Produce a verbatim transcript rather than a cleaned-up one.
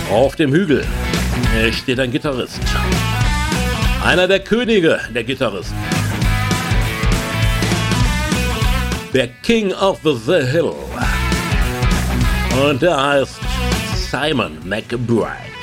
Auf dem Hügel steht ein Gitarrist. Einer der Könige der Gitarristen. Der King of the Hill. Und der heißt Simon McBride.